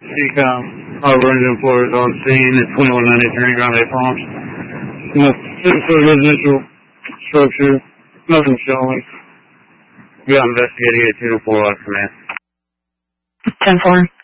CCOM, Harbor Engine Floors on scene at 2193 Grande Palms. This is a residential structure. Nothing showing. We got investigating at 204 left command. 10-4.